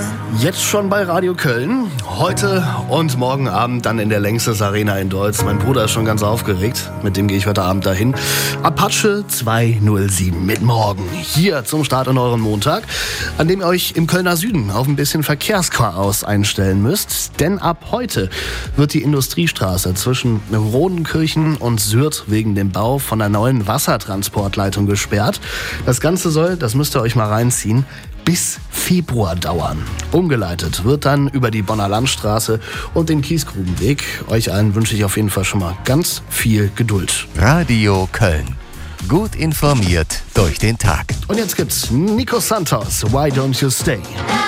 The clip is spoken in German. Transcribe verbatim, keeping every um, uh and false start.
Jetzt schon bei Radio Köln. Heute und morgen Abend dann in der Längstes Arena in Deutz. Mein Bruder ist schon ganz aufgeregt. Mit dem gehe ich heute Abend dahin. Apache zweihundertsieben mit morgen. Hier zum Start in euren Montag, an dem ihr euch im Kölner Süden auf ein bisschen Verkehrschaos einstellen müsst. Denn ab heute wird die Industriestraße zwischen Rodenkirchen und Sürth wegen dem Bau von einer neuen Wassertransportleitung gesperrt. Das Ganze soll, das müsst ihr euch mal reinziehen, bis Februar dauern. Umgeleitet wird dann über die Bonner Landstraße und den Kiesgrubenweg. Euch allen wünsche ich auf jeden Fall schon mal ganz viel Geduld. Radio Köln. Gut informiert durch den Tag. Und jetzt gibt's Nico Santos, Why Don't You Stay?